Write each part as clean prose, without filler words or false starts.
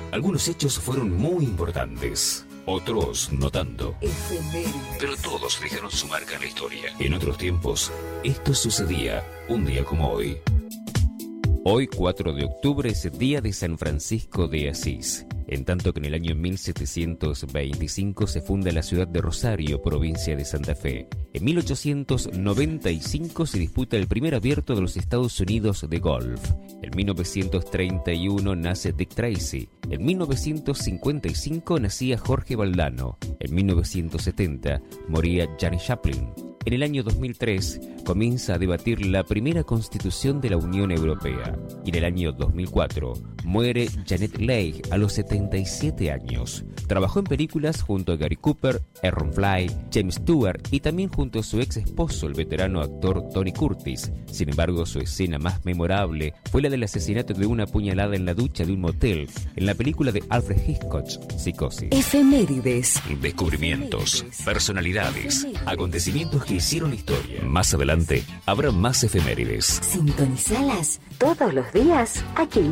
Algunos hechos fueron muy importantes, otros no tanto. Efemérides. Pero todos dejaron su marca en la historia. En otros tiempos, esto sucedía un día como hoy. Hoy, 4 de octubre, es el día de San Francisco de Asís. En tanto que en el año 1725 se funda la ciudad de Rosario, provincia de Santa Fe. En 1895 se disputa el primer abierto de los Estados Unidos de golf. En 1931 nace Dick Tracy. En 1955 nacía Jorge Valdano. En 1970 moría Janis Joplin. En el año 2003 comienza a debatir la primera constitución de la Unión Europea. Y en el año 2004 muere Janet Leigh a los 77 años. Trabajó en películas junto a Gary Cooper, Aaron Fly, James Stewart y también junto a su ex esposo, el veterano actor Tony Curtis. Sin embargo, su escena más memorable fue la del asesinato de una puñalada en la ducha de un motel en la película de Alfred Hitchcock, Psicosis. Efemérides. Descubrimientos, personalidades, acontecimientos que hicieron historia. Más adelante habrá más efemérides. Sintonizalas todos los días aquí.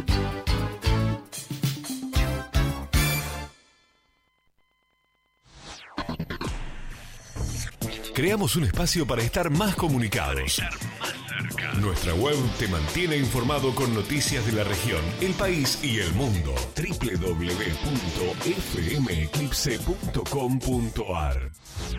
Creamos un espacio para estar más comunicados. Nuestra web te mantiene informado con noticias de la región, el país y el mundo. www.fmeclipse.com.ar